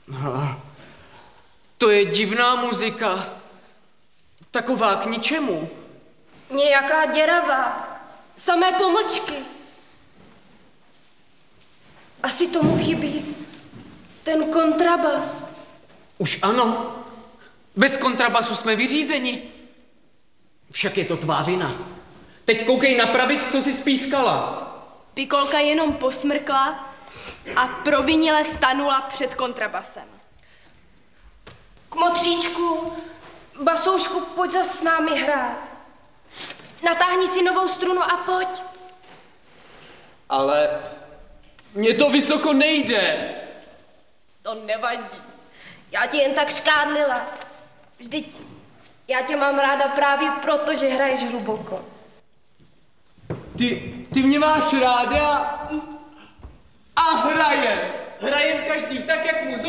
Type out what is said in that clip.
To je divná muzika. Taková k ničemu. Nějaká děravá. Samé pomlčky. Asi tomu chybí ten kontrabas. Už ano. Bez kontrabasu jsme vyřízeni. Však je to tvá vina. Teď koukej napravit, co jsi spískala. Pikolka jenom posmrkla a provinile stanula před kontrabasem. Kmotříčku, basoušku, pojď zas s námi hrát. Natáhni si novou strunu a pojď. Ale mně to vysoko nejde. To nevadí. Já ti jen tak škádlila. Vždyť já tě mám ráda právě proto, že hraješ hluboko. Ty mě máš ráda a hrajem. Hrajem každý tak, jak mu